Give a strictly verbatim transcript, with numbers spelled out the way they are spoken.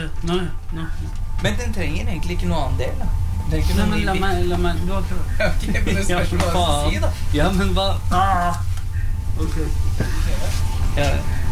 Nei, nei. Men den trenger egentlig ikke noe annen del, da. Den trenger ikke Nei, noe men ny la bit. meg, la meg, du har prøvd. Ok, men det spørs hva du skal si, da. Ja, men hva? Ah! Ok. Ja,